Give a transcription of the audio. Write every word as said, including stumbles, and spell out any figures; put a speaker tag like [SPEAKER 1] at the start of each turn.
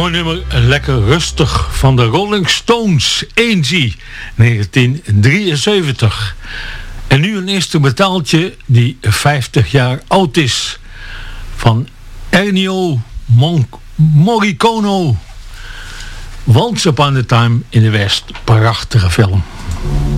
[SPEAKER 1] Mooi nummer, lekker rustig, van de Rolling Stones, Angie, negentien drieënzeventig. En nu een instrumentaaltje die vijftig jaar oud is, van Ennio Mon- Morricone. Once Upon a Time in the West, prachtige film.